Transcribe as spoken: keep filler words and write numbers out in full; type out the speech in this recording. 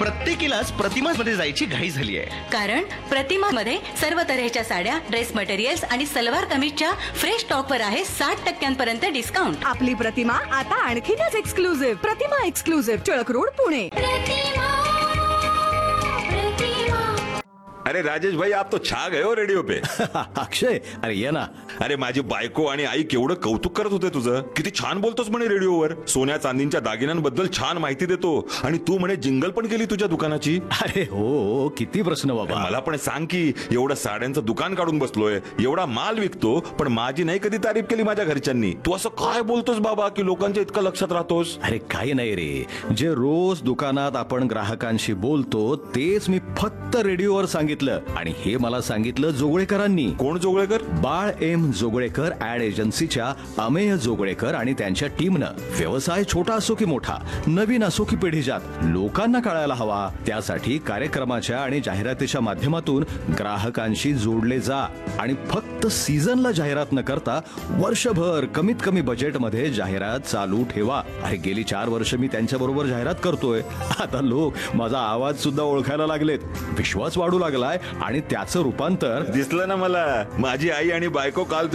प्रत्येकीलाच प्रतिमा मध्ये जायची घाई झाली आहे. कारण प्रतिमा मध्ये सर्व तऱ्हेच्या साड्या, ड्रेस मटेरियल्स आणि सलवार कमीजच्या फ्रेश स्टॉक वर आहे साठ टक्क्यांपर्यंत डिस्काउंट. आपली प्रतिमा आता आणखीनच एक्सक्लुझिव्ह. प्रतिमा एक्सक्लुझिव्ह, टिळक रोड, पुणे. अरे राजेश भाई, आप तो छा गए हो रेडिओ पे. अक्षय, अरे ये ना. अरे माझी बायको आणि आई केवढं कौतुक करत होते तुझं. किती छान बोलतोस म्हणे रेडिओवर. सोन्या चांदीच्या दागिन्यांबद्दल छान माहिती देतो आणि तू म्हणे जिंगल पण केली तुझ्या दुकानाची. अरे हो, किती प्रश्न बाबा. मला पण सांग की, एवढं साड्यांचं दुकान काढून बसलोय, एवढा माल विकतो, पण माझी नाही कधी तारीफ केली माझ्या घरच्यांनी. तू असं काय बोलतोस बाबा की लोकांच्या इतकं लक्षात राहतोस. अरे काही नाही रे, जे रोज दुकानात आपण ग्राहकांशी बोलतो तेच मी फक्त रेडिओवर सांगितलं. आणि हे मला सांगितलं जोगळेकरांनी. कोण जोगळेकर? बाळ एम जोगळेकर ऍड एजन्सीच्या अमेय जोगळेकर आणि त्यांच्या टीमनं. व्यवसाय छोटा असो की मोठा, नवीन असो की पिढीजात, लोकांना कळायला हवा त्यासाठी कार्यक्रमाच्या आणि जाहिरातीच्या माध्यमातून ग्राहकांशी जोडले जा आणि फक्त सीझनला जाहिरात न करता वर्षभर कमीत कमी बजेटमध्ये जाहिरात चालू ठेवा. अरे गेली चार वर्ष मी त्यांच्या बरोबर जाहिरात करतोय. आता लोक माझा आवाज सुद्धा ओळखायला लागलेत, विश्वास वाढू लागलाय आणि त्याचं रूपांतर दिसलं ना मला. माझी आई आणि बायको काल